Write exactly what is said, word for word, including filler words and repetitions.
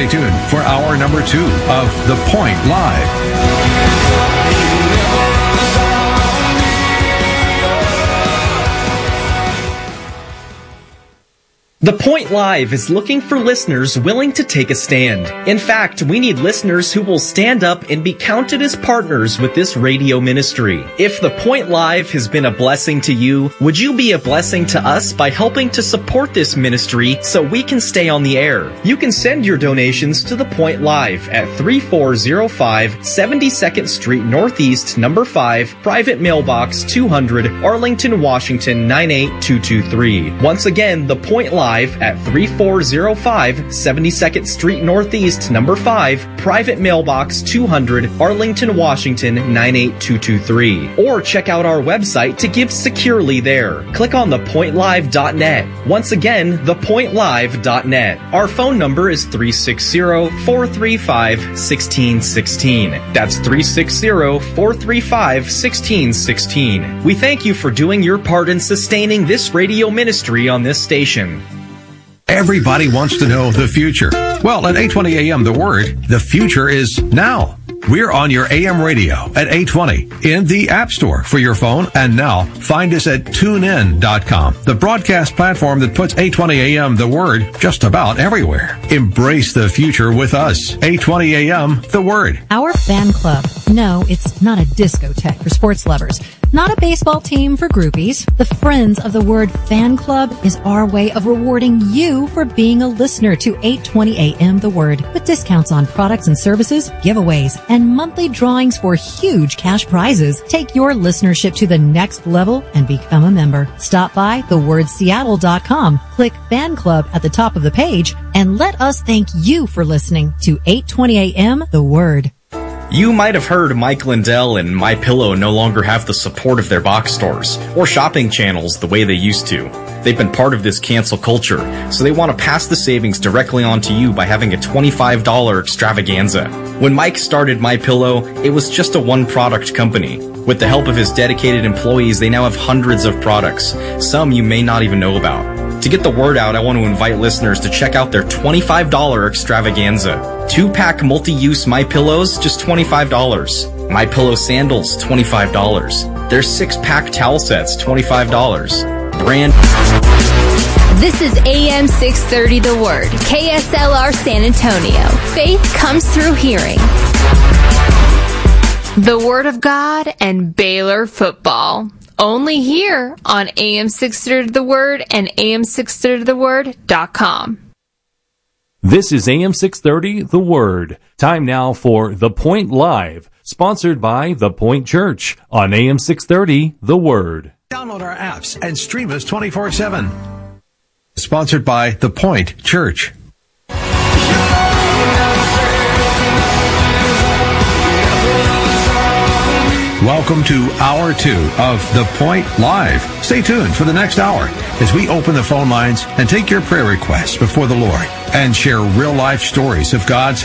Stay tuned for hour number two of The Point Live. The Point Live is looking for listeners willing to take a stand. In fact, we need listeners who will stand up and be counted as partners with this radio ministry. If The Point Live has been a blessing to you, would you be a blessing to us by helping to support this ministry so we can stay on the air? You can send your donations to The Point Live at three four zero five seventy-second Street Northeast, number five, Private Mailbox two hundred, Arlington, Washington nine eight two two three. Once again, The Point Live at three four zero five seventy-second Street Northeast, number five, Private Mailbox two hundred, Arlington, Washington nine eight two two three. Or check out our website to give securely there. Click on the point live dot net. Once again, the point live dot net. Our phone number is three six zero, four three five, one six one six. That's three six zero, four three five, one six one six. We thank you for doing your part in sustaining this radio ministry on this station. Everybody wants to know the future. Well, at eight twenty a.m. The Word, the future is now. We're on your A M radio at eight twenty in the App Store for your phone. And now find us at tune in dot com, the broadcast platform that puts eight twenty a.m. The Word just about everywhere. Embrace the future with us. eight twenty a.m. The Word. Our fan club. No, it's not a discotheque for sports lovers. Not a baseball team for groupies. The Friends of the Word fan club is our way of rewarding you for being a listener to eight twenty a.m. The Word, with discounts on products and services, giveaways, and monthly drawings for huge cash prizes. Take your listenership to the next level and become a member. Stop by the word seattle dot com, click Fan Club at the top of the page, and let us thank you for listening to eight twenty a.m. The Word. You might have heard Mike Lindell and MyPillow no longer have the support of their box stores or shopping channels the way they used to. They've been part of this cancel culture, so they want to pass the savings directly on to you by having a twenty-five dollars extravaganza. When Mike started MyPillow, it was just a one-product company. With the help of his dedicated employees, they now have hundreds of products, some you may not even know about. To get the word out, I want to invite listeners to check out their twenty-five dollars extravaganza. Two-pack multi-use MyPillows, just twenty-five dollars. MyPillow sandals, twenty-five dollars. Their six-pack towel sets, twenty-five dollars. Brand... This is A M six thirty The Word, K S L R San Antonio. Faith comes through hearing. The Word of God and Baylor football. Only here on A M six thirty The Word and A M six thirty the word dot com. This is A M six thirty The Word. Time now for The Point Live, sponsored by The Point Church on A M six thirty The Word. Download our apps and stream us twenty-four seven. Sponsored by The Point Church. Welcome to Hour two of The Point Live. Stay tuned for the next hour as we open the phone lines and take your prayer requests before the Lord and share real-life stories of God's